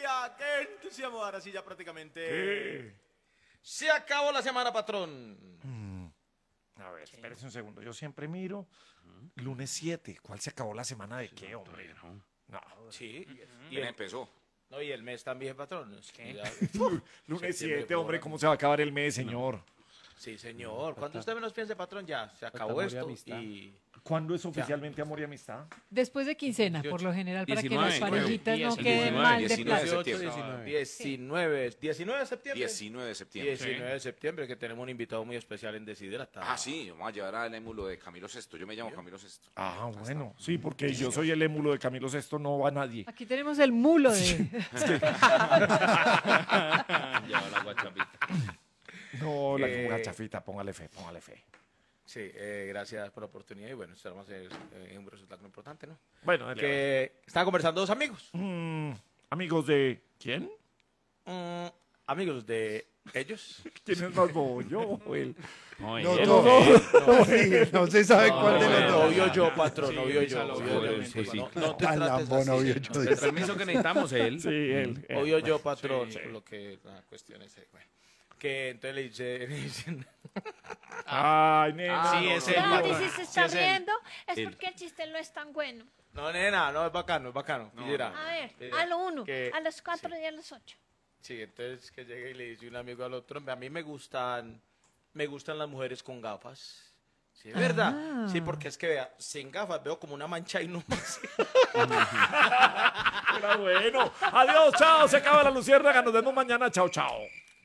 alegría! ¡Qué entusiasmo! Ahora sí, ya prácticamente... ¿Qué? Se acabó la semana, patrón. A ver, espérese un segundo. Yo siempre miro. Lunes 7. ¿Cuál se acabó la semana de qué, hombre? No. Sí. Bien empezó. No, y el mes también, patrón. Lunes Septiembre, 7, hombre. por ¿Cómo se va a acabar el mes, señor? Sí, señor. Cuando usted menos piense, patrón, ya se acabó amor y esto. amistad. Y... ¿Cuándo es oficialmente amor y amistad? Después de quincena, por lo general, para que 19, las parejitas no 19, queden mal de 19 de plata. septiembre. 19 de septiembre. 19 de septiembre. 19 de septiembre, que tenemos un invitado muy especial en Desiderata. Ah, sí, vamos a llevar al émulo de Camilo Sesto. Yo me llamo Camilo Sesto. Ah, bueno. Sí, porque yo soy el émulo de Camilo Sesto, no va nadie. Aquí tenemos el mulo de... Lleva la guachapita. No, la gachafita, póngale fe, póngale fe. Sí, gracias por la oportunidad y bueno, esperamos un resultado importante, ¿no? Bueno, dale, Que estaban conversando dos amigos. amigos de... ¿Quién? Amigos de ellos. ¿Quién es más bobo, yo o él? No, No, él. no se sabe cuál de los dos. Obvio yo, patrón, obvio yo. lo obvio obvio, yo, sí, sí. No te Al trates lambón, así, obvio señor. yo. El permiso que necesitamos él. Sí, él. Obvio yo, patrón. Sí, sí. Lo que la cuestión es, bueno, que entonces le dicen, Ay, nena. Sí, es él. Claro, y patrón. si se está Sí, es él. riendo, es Él. porque el chiste no es tan bueno. no, nena, no, es bacano, es bacano. Mira, A ver, eh, a lo 1, que- a los 4 sí. y a los 8. Sí, entonces que llega y le dice un amigo al otro, a mí me gustan las mujeres con gafas. Sí, es verdad. Ah. Sí, porque es que vea, sin gafas veo como una mancha y no más. Era bueno. Adiós, chao. Se acaba la luciérnaga. Nos vemos mañana. Chao, chao.